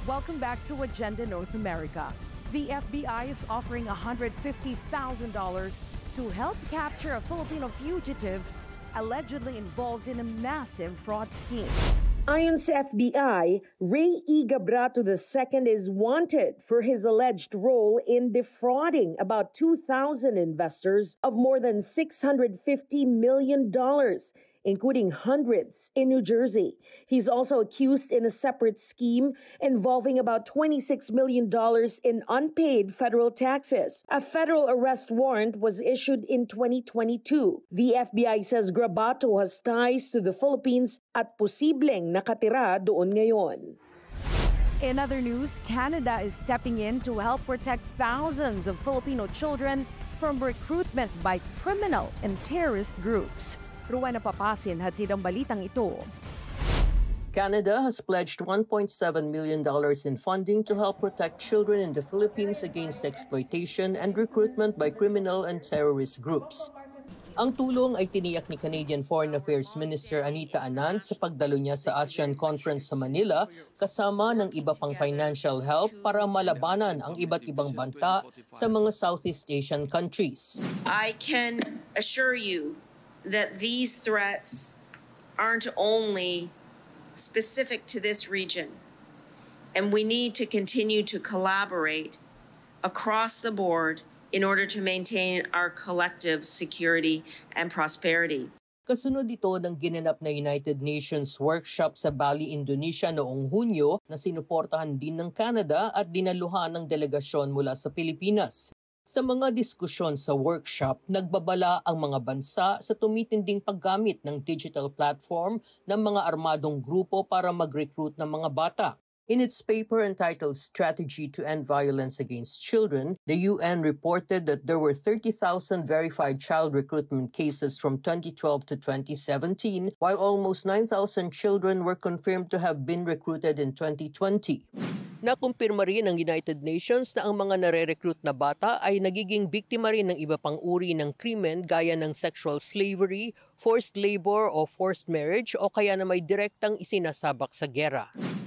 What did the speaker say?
Welcome back to Agenda North America. The FBI is offering $150,000 to help capture a Filipino fugitive allegedly involved in a massive fraud scheme. Ayon sa FBI, Ray E. Gabrato II is wanted for his alleged role in defrauding about 2,000 investors of more than $650 million, including hundreds in New Jersey. He's also accused in a separate scheme involving about $26 million in unpaid federal taxes. A federal arrest warrant was issued in 2022. The FBI says Grabato has ties to the Philippines at posibleng nakatira doon ngayon. In other news, Canada is stepping in to help protect thousands of Filipino children from recruitment by criminal and terrorist groups. Ruana Papasin hatid ang balitang ito. Canada has pledged $1.7 million in funding to help protect children in the Philippines against exploitation and recruitment by criminal and terrorist groups. Ang tulong ay tiniyak ni Canadian Foreign Affairs Minister Anita Anand sa pagdalo niya sa ASEAN Conference sa Manila kasama ng iba pang financial help para malabanan ang iba't ibang banta sa mga Southeast Asian countries. I can assure you that these threats aren't only specific to this region, and we need to continue to collaborate across the board in order to maintain our collective security and prosperity. Kasunod ito ng ginanap na United Nations workshop sa Bali, Indonesia noong Hunyo na sinuportahan din ng Canada at dinaluhan ng delegasyon mula sa Pilipinas. Sa mga diskusyon sa workshop, nagbabala ang mga bansa sa tumitinding paggamit ng digital platform ng mga armadong grupo para mag-recruit ng mga bata. In its paper entitled Strategy to End Violence Against Children, the UN reported that there were 30,000 verified child recruitment cases from 2012 to 2017, while almost 9,000 children were confirmed to have been recruited in 2020. Nakumpirma rin ng United Nations na ang mga nare-recruit na bata ay nagiging biktima rin ng iba pang uri ng krimen gaya ng sexual slavery, forced labor o forced marriage o kaya na may direktang isinasabak sa gera.